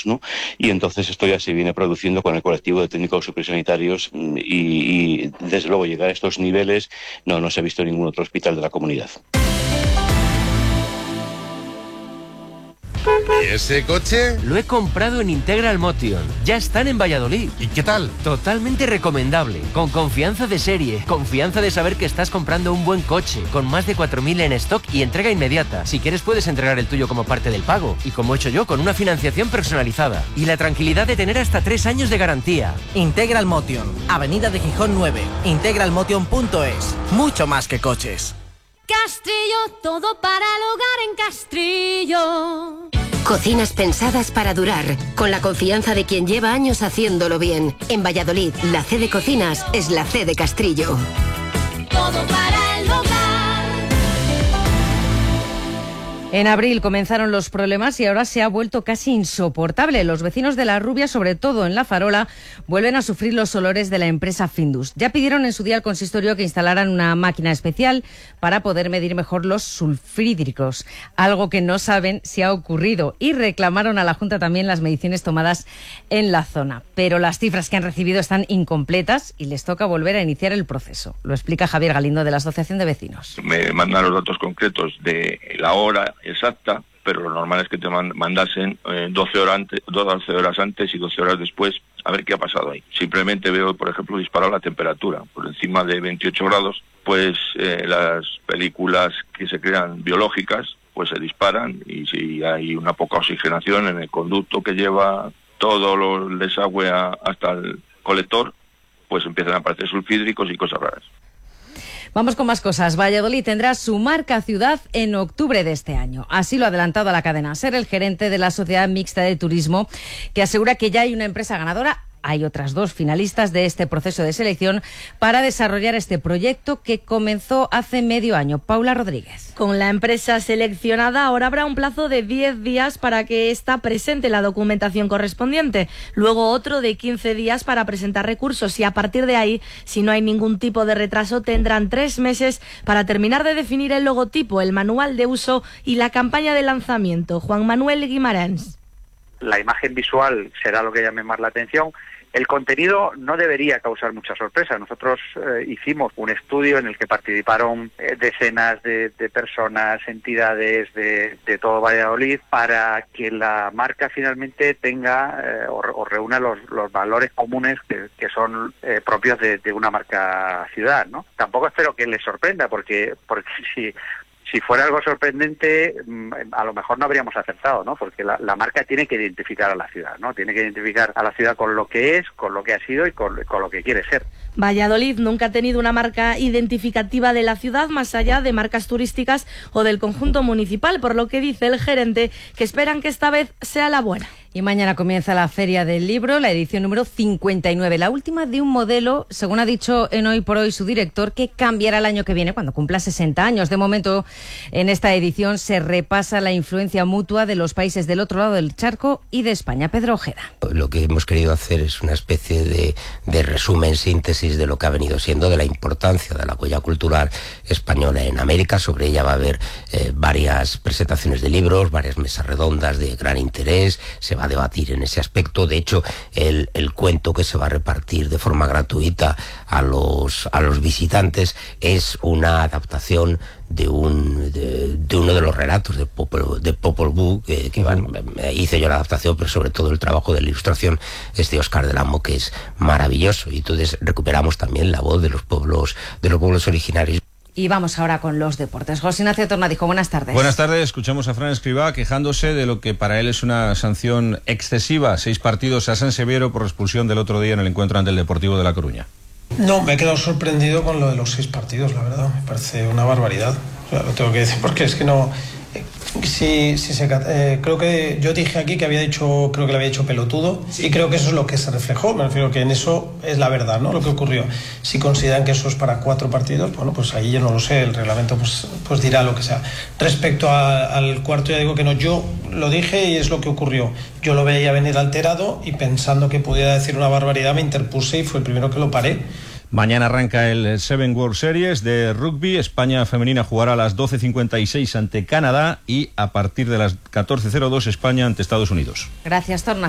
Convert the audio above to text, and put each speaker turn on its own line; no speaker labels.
técnicos, ¿no? Y entonces esto ya se viene produciendo con el colectivo de técnicos sociosanitarios y desde luego llegar a estos niveles no se ha visto en ningún otro hospital de la comunidad.
¿Y ese coche?
Lo he comprado en Integral Motion. Ya están en Valladolid.
¿Y qué tal?
Totalmente recomendable. Con confianza de serie. Confianza de saber que estás comprando un buen coche. Con más de 4.000 en stock y entrega inmediata. Si quieres puedes entregar el tuyo como parte del pago. Y como he hecho yo, con una financiación personalizada. Y la tranquilidad de tener hasta 3 años de garantía.
Integral Motion. Avenida de Gijón 9. integralmotion.es. Mucho más que coches.
Castrillo, todo para el hogar en Castrillo.
Cocinas pensadas para durar, con la confianza de quien lleva años haciéndolo bien. En Valladolid, la C de Cocinas es la C de Castrillo.
Todo para el hogar.
En abril comenzaron los problemas y ahora se ha vuelto casi insoportable. Los vecinos de La Rubia, sobre todo en La Farola, vuelven a sufrir los olores de la empresa Findus. Ya pidieron en su día al consistorio que instalaran una máquina especial para poder medir mejor los sulfídricos, algo que no saben si ha ocurrido, y reclamaron a la Junta también las mediciones tomadas en la zona. Pero las cifras que han recibido están incompletas y les toca volver a iniciar el proceso. Lo explica Javier Galindo de la Asociación de Vecinos.
Me mandan los datos concretos de la hora exacta, pero lo normal es que te mandasen 12 horas antes y 12 horas después a ver qué ha pasado ahí. Simplemente veo, por ejemplo, disparado la temperatura por encima de 28 grados, pues las películas que se crean biológicas pues se disparan, y si hay una poca oxigenación en el conducto que lleva todo el desagüe hasta el colector, pues empiezan a aparecer sulfídricos y cosas raras.
Vamos con más cosas. Valladolid tendrá su marca ciudad en octubre de este año. Así lo ha adelantado a la cadena SER el gerente de la Sociedad Mixta de Turismo, que asegura que ya hay una empresa ganadora. Hay otras 2 finalistas de este proceso de selección para desarrollar este proyecto que comenzó hace medio año. Paula Rodríguez.
Con la empresa seleccionada ahora habrá un plazo de 10 días para que ésta presente la documentación correspondiente. Luego otro de 15 días para presentar recursos y a partir de ahí, si no hay ningún tipo de retraso, tendrán 3 meses para terminar de definir el logotipo, el manual de uso y la campaña de lanzamiento. Juan Manuel Guimarães.
La imagen visual será lo que llame más la atención. El contenido no debería causar mucha sorpresa. Nosotros hicimos un estudio en el que participaron decenas de personas, entidades de todo Valladolid, para que la marca finalmente tenga o reúna los valores comunes que son propios de una marca ciudad, ¿no? Tampoco espero que les sorprenda, porque si fuera algo sorprendente, a lo mejor no habríamos acertado, ¿no? Porque la marca tiene que identificar a la ciudad, ¿no? Tiene que identificar a la ciudad con lo que es, con lo que ha sido y con lo que quiere ser.
Valladolid nunca ha tenido una marca identificativa de la ciudad más allá de marcas turísticas o del conjunto municipal, por lo que dice el gerente que esperan que esta vez sea la buena.
Y mañana comienza la Feria del Libro, la edición número 59, la última de un modelo, según ha dicho en Hoy por Hoy su director, que cambiará el año que viene cuando cumpla 60 años. De momento, en esta edición se repasa la influencia mutua de los países del otro lado del charco y de España. Pedro Ojeda.
Lo que hemos querido hacer es una especie de resumen, síntesis de lo que ha venido siendo, de la importancia de la huella cultural española en América. Sobre ella va a haber varias presentaciones de libros, varias mesas redondas de gran interés. Se va a debatir en ese aspecto. De hecho, el cuento que se va a repartir de forma gratuita a los visitantes es una adaptación de uno de los relatos de Popol Vuh, que hice yo la adaptación, pero sobre todo el trabajo de la ilustración es de Óscar del Amo, que es maravilloso, y entonces recuperamos también la voz de los pueblos originarios.
Y vamos ahora con los deportes. José Ignacio Tornadijo, buenas tardes.
Buenas tardes. Escuchamos a Fran Escribá quejándose de lo que para él es una sanción excesiva. 6 partidos a San Severo por expulsión del otro día en el encuentro ante el Deportivo de La Coruña.
No, me he quedado sorprendido con lo de los 6 partidos, la verdad. Me parece una barbaridad. O sea, lo tengo que decir porque es que no... creo que yo dije aquí que creo que le había dicho pelotudo, y creo que eso es lo que se reflejó. Me refiero que en eso es la verdad, ¿no? Lo que ocurrió. Si consideran que eso es para 4 partidos, bueno, pues ahí yo no lo sé, el reglamento pues dirá lo que sea. Respecto al cuarto, ya digo que no, yo lo dije y es lo que ocurrió. Yo lo veía venir alterado y pensando que pudiera decir una barbaridad me interpuse y fue el primero que lo paré.
Mañana arranca el Seven World Series de rugby. España femenina jugará a las 12:56 ante Canadá y a partir de las 14:02 España ante Estados Unidos.
Gracias, Torna.